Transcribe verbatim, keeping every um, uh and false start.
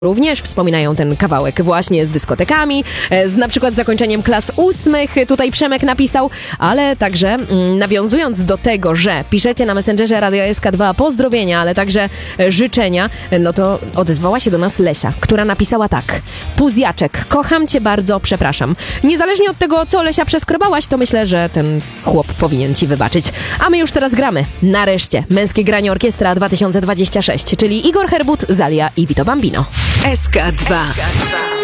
Również wspominają ten kawałek właśnie z dyskotekami, z na przykład zakończeniem klas ósmych, tutaj Przemek napisał, ale także mm, nawiązując do tego, że piszecie na Messengerze Radio S K dwa pozdrowienia, ale także e, życzenia, no to odezwała się do nas Lesia, która napisała tak: Puzjaczek, kocham cię bardzo, przepraszam. Niezależnie od tego, co Lesia przeskrobałaś, to myślę, że ten chłop powinien ci wybaczyć. A my już teraz gramy. Nareszcie Męskie Granie Orkiestra dwa tysiące dwadzieścia sześć, czyli Igor Herbut, Zalia i Vito Bambino. S K dwa.